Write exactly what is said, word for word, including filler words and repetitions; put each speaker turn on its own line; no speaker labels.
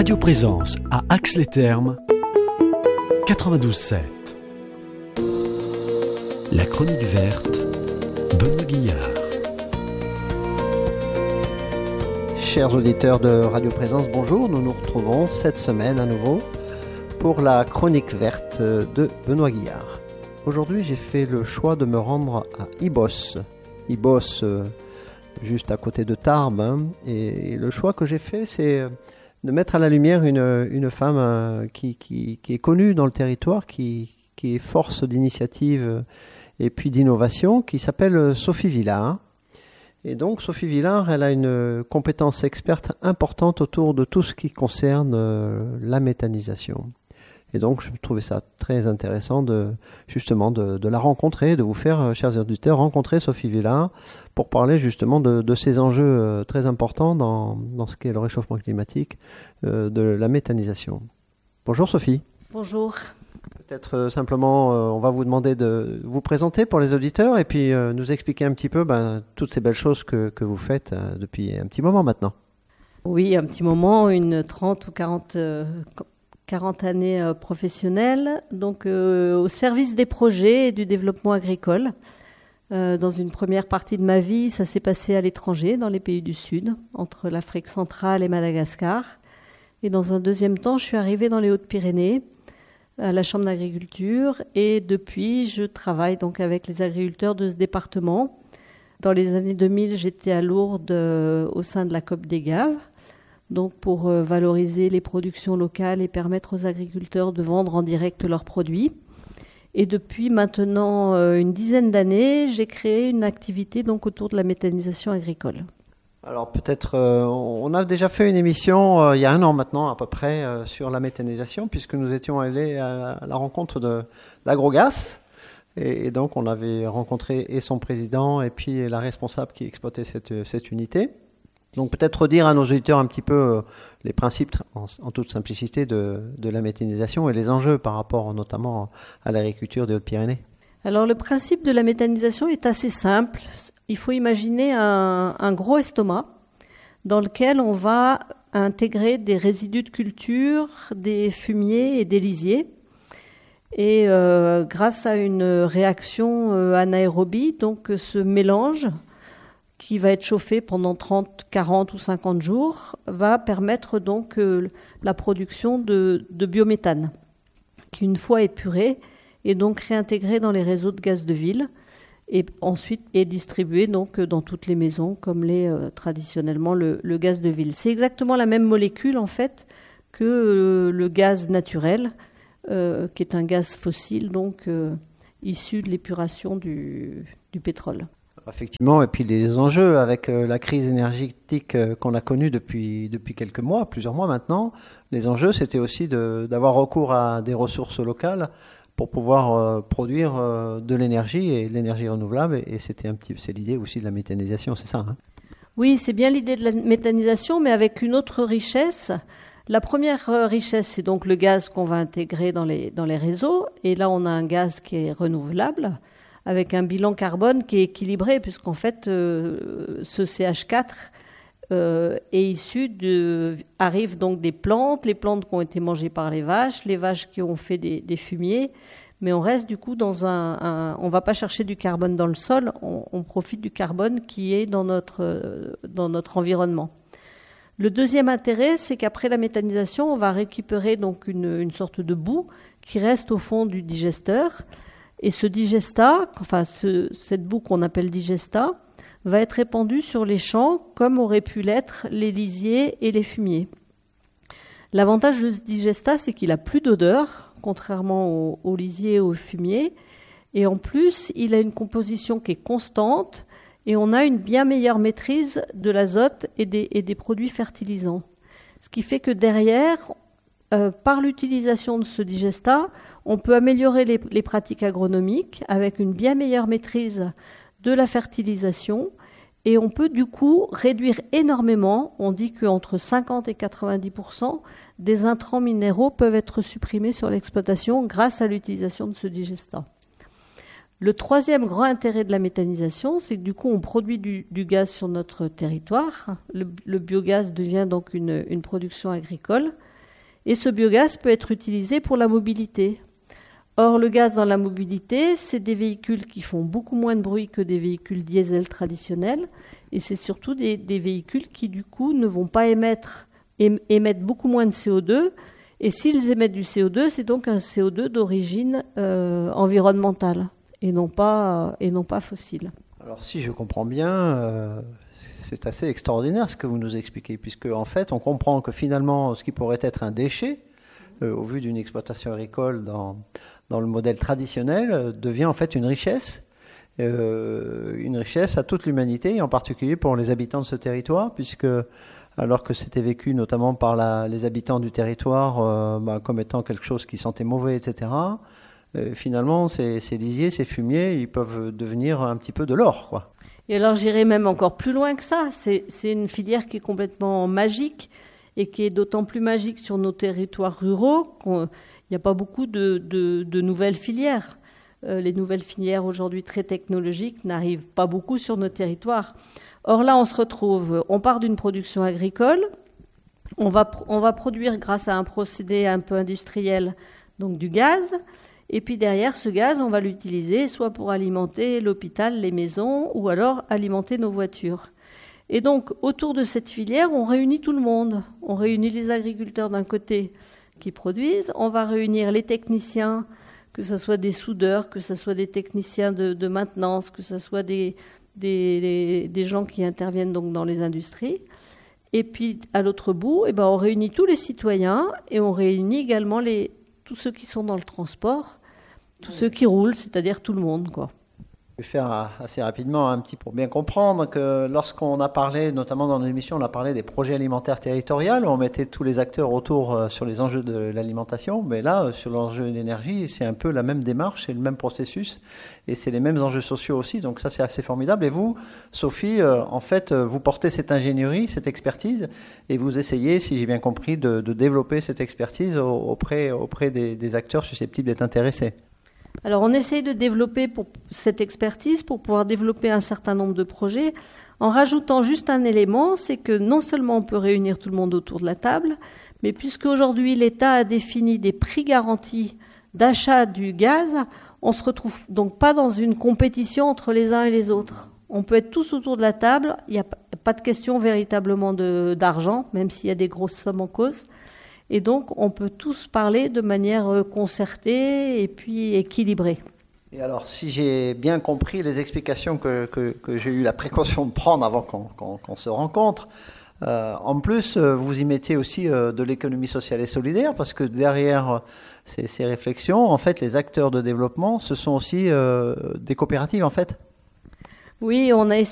Radio Présence à Ax-les-Thermes, quatre-vingt-douze sept. La chronique verte, Benoît Guillard.
Chers auditeurs de Radio Présence, bonjour. Nous nous retrouvons cette semaine à nouveau pour la chronique verte de Benoît Guillard. Aujourd'hui, j'ai fait le choix de me rendre à Ibos. Ibos, euh, juste à côté de Tarbes. Hein. Et, et le choix que j'ai fait, c'est de mettre à la lumière une, une femme euh, qui, qui, qui est connue dans le territoire, qui, qui est force d'initiative et puis d'innovation, qui s'appelle Sophie Villard. Et donc, Sophie Villard, elle a une compétence experte importante autour de tout ce qui concerne euh, la méthanisation. Et donc, je trouvais ça très intéressant de, justement, de, de la rencontrer, de vous faire, euh, chers auditeurs, rencontrer Sophie Villard pour parler justement de, de ces enjeux euh, très importants dans, dans ce qu'est le réchauffement climatique, euh, de la méthanisation. Bonjour Sophie.
Bonjour.
Peut-être euh, simplement, euh, on va vous demander de vous présenter pour les auditeurs et puis euh, nous expliquer un petit peu ben, toutes ces belles choses que, que vous faites euh, depuis un petit moment maintenant.
Oui, un petit moment, une trente ou quarante, euh, quarante années euh, professionnelles, donc euh, au service des projets et du développement agricole. Euh, dans une première partie de ma vie, ça s'est passé à l'étranger, dans les pays du Sud, entre l'Afrique centrale et Madagascar. Et dans un deuxième temps, je suis arrivée dans les Hautes-Pyrénées, à la Chambre d'agriculture, et depuis je travaille donc avec les agriculteurs de ce département. Dans les années deux mille, j'étais à Lourdes euh, au sein de la COP des Gaves, donc pour euh, valoriser les productions locales et permettre aux agriculteurs de vendre en direct leurs produits. Et depuis maintenant euh, une dizaine d'années, j'ai créé une activité donc autour de la méthanisation agricole.
Alors peut-être, euh, on a déjà fait une émission euh, il y a un an maintenant à peu près euh, sur la méthanisation puisque nous étions allés à la rencontre de l'Agrogas et, et donc on avait rencontré et son président et puis la responsable qui exploitait cette, cette unité. Donc peut-être redire à nos auditeurs un petit peu euh, les principes en, en toute simplicité de, de la méthanisation et les enjeux par rapport notamment à l'agriculture des Hautes-Pyrénées.
Alors le principe de la méthanisation est assez simple. Il faut imaginer un, un gros estomac dans lequel on va intégrer des résidus de culture, des fumiers et des lisiers. Et euh, grâce à une réaction euh, anaérobie, donc ce mélange qui va être chauffé pendant trente, quarante ou cinquante jours va permettre donc euh, la production de, de biométhane qui, une fois épuré, est donc réintégré dans les réseaux de gaz de ville et ensuite est distribué donc dans toutes les maisons comme l'est euh, traditionnellement le, le gaz de ville. C'est exactement la même molécule en fait que euh, le gaz naturel, euh, qui est un gaz fossile donc euh, issu de l'épuration du, du pétrole.
Effectivement, et puis les enjeux avec euh, la crise énergétique euh, qu'on a connue depuis, depuis quelques mois, plusieurs mois maintenant, les enjeux c'était aussi de, d'avoir recours à des ressources locales pour pouvoir euh, produire euh, de l'énergie et de l'énergie renouvelable. Et, et c'était un petit, c'est l'idée aussi de la méthanisation, c'est ça hein?
Oui, c'est bien l'idée de la méthanisation, mais avec une autre richesse. La première euh, richesse, c'est donc le gaz qu'on va intégrer dans les, dans les réseaux. Et là, on a un gaz qui est renouvelable, avec un bilan carbone qui est équilibré, puisqu'en fait, euh, ce C H quatre euh, est issu de... arrive donc des plantes, les plantes qui ont été mangées par les vaches, les vaches qui ont fait des, des fumiers, mais on reste du coup dans un... un on ne va pas chercher du carbone dans le sol, on, on profite du carbone qui est dans notre, dans notre environnement. Le deuxième intérêt, c'est qu'après la méthanisation, on va récupérer donc une, une sorte de boue qui reste au fond du digesteur. Et ce digesta, enfin ce, cette boue qu'on appelle digesta, va être répandue sur les champs comme auraient pu l'être les lisiers et les fumiers. L'avantage de ce digesta, c'est qu'il n'a plus d'odeur, contrairement aux, aux lisiers et aux fumiers. Et en plus, il a une composition qui est constante et on a une bien meilleure maîtrise de l'azote et des, et des produits fertilisants. Ce qui fait que derrière, euh, par l'utilisation de ce digesta, on peut améliorer les, les pratiques agronomiques avec une bien meilleure maîtrise de la fertilisation et on peut du coup réduire énormément, on dit qu'entre cinquante et quatre-vingt-dix pour cent des intrants minéraux peuvent être supprimés sur l'exploitation grâce à l'utilisation de ce digesta. Le troisième grand intérêt de la méthanisation, c'est que du coup on produit du, du gaz sur notre territoire. Le, le biogaz devient donc une, une production agricole Et ce biogaz peut être utilisé pour la mobilité. Or, le gaz dans la mobilité, c'est des véhicules qui font beaucoup moins de bruit que des véhicules diesel traditionnels. Et c'est surtout des, des véhicules qui, du coup, ne vont pas émettre, émettent beaucoup moins de C O deux. Et s'ils émettent du C O deux, c'est donc un C O deux d'origine euh, environnementale et non pas, et non pas fossile.
Alors, si je comprends bien, euh, c'est assez extraordinaire ce que vous nous expliquez, puisque en fait, on comprend que finalement, ce qui pourrait être un déchet, euh, au vu d'une exploitation agricole dans, dans le modèle traditionnel, euh, devient en fait une richesse, euh, une richesse à toute l'humanité, et en particulier pour les habitants de ce territoire, puisque alors que c'était vécu notamment par la, les habitants du territoire euh, bah, comme étant quelque chose qui sentait mauvais, et cetera, euh, finalement, ces, ces lisiers, ces fumiers, ils peuvent devenir un petit peu de l'or, quoi.
Et alors j'irai même encore plus loin que ça. C'est, c'est une filière qui est complètement magique et qui est d'autant plus magique sur nos territoires ruraux qu'il n'y a pas beaucoup de, de, de nouvelles filières. Euh, les nouvelles filières aujourd'hui très technologiques n'arrivent pas beaucoup sur nos territoires. Or là, on se retrouve, on part d'une production agricole, on va, on va produire grâce à un procédé un peu industriel, donc du gaz. Et puis derrière, ce gaz, on va l'utiliser soit pour alimenter l'hôpital, les maisons, ou alors alimenter nos voitures. Et donc, autour de cette filière, on réunit tout le monde. On réunit les agriculteurs d'un côté qui produisent, on va réunir les techniciens, que ce soit des soudeurs, que ce soit des techniciens de, de maintenance, que ce soit des, des, des, des gens qui interviennent donc dans les industries. Et puis, à l'autre bout, eh ben, on réunit tous les citoyens et on réunit également les, tous ceux qui sont dans le transport, tous ceux qui roulent, c'est-à-dire tout le monde, quoi.
Je vais faire assez rapidement un petit pour bien comprendre que lorsqu'on a parlé, notamment dans l'émission, on a parlé des projets alimentaires territoriaux, on mettait tous les acteurs autour euh, sur les enjeux de l'alimentation, mais là, euh, sur l'enjeu de l'énergie, c'est un peu la même démarche, c'est le même processus, et c'est les mêmes enjeux sociaux aussi, donc ça c'est assez formidable. Et vous, Sophie, euh, en fait, euh, vous portez cette ingénierie, cette expertise, et vous essayez, si j'ai bien compris, de, de développer cette expertise auprès, auprès des, des acteurs susceptibles d'être intéressés.
Alors, on essaye de développer pour cette expertise pour pouvoir développer un certain nombre de projets en rajoutant juste un élément, c'est que non seulement on peut réunir tout le monde autour de la table, mais puisque aujourd'hui l'État a défini des prix garantis d'achat du gaz, on ne se retrouve donc pas dans une compétition entre les uns et les autres. On peut être tous autour de la table, il n'y a pas de question véritablement de, d'argent, même s'il y a des grosses sommes en cause. Et donc, on peut tous parler de manière concertée et puis équilibrée.
Et alors, si j'ai bien compris les explications que, que, que j'ai eu la précaution de prendre avant qu'on, qu'on, qu'on se rencontre, euh, en plus, vous y mettez aussi euh, de l'économie sociale et solidaire, parce que derrière ces, ces réflexions, en fait, les acteurs de développement, ce sont aussi euh, des coopératives, en fait.
Oui, on a essayé